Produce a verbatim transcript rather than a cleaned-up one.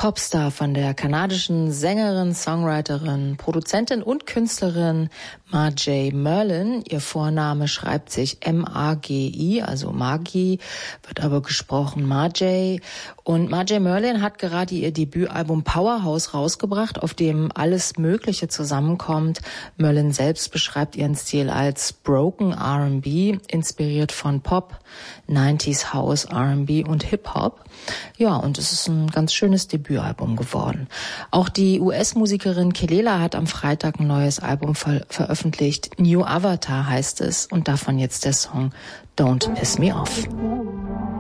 Popstar von der kanadischen Sängerin, Songwriterin, Produzentin und Künstlerin Marjay Merlin. Ihr Vorname schreibt sich M A G I, also Magi, wird aber gesprochen Marjay. Und Marjay Merlin hat gerade ihr Debütalbum Powerhouse rausgebracht, auf dem alles Mögliche zusammenkommt. Merlin selbst beschreibt ihren Stil als Broken R and B, inspiriert von Pop, neunziger House, R and B und Hip-Hop. Ja, und es ist ein ganz schönes Debütalbum geworden. Auch die U S-Musikerin Kelela hat am Freitag ein neues Album ver- veröffentlicht. New Avatar heißt es und davon jetzt der Song Don't Piss Me Off.